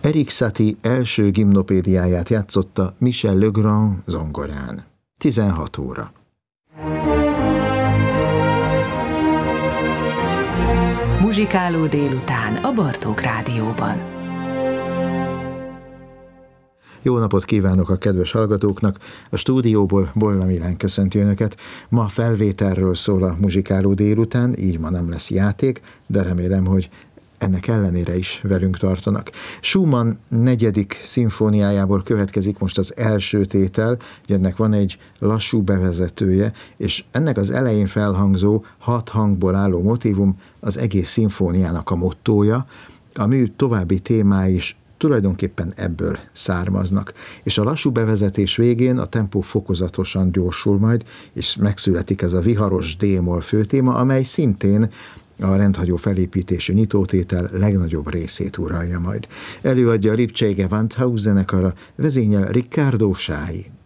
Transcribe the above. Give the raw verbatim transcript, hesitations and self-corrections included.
Erik Satie első gimnopédiáját játszotta Michel Legrand zongorán. tizenhat óra. Muzsikáló délután a Bartók Rádióban. Jó napot kívánok a kedves hallgatóknak! A stúdióból Bolla Milán köszönti Önöket. Ma felvételről szól a Muzsikáló délután, így ma nem lesz játék, de remélem, hogy ennek ellenére is velünk tartanak. Schumann negyedik szimfóniájából következik most az első tétel, hogy ennek van egy lassú bevezetője, és ennek az elején felhangzó, hat hangból álló motívum az egész szimfóniának a mottója, a mű további témái is tulajdonképpen ebből származnak. És a lassú bevezetés végén a tempó fokozatosan gyorsul majd, és megszületik ez a viharos D-moll főtéma, amely szintén a rendhagyó felépítésű nyitótétel legnagyobb részét uralja majd. Előadja a Lipcsei Gewandhaus zenekara, vezényel Riccardo Sái.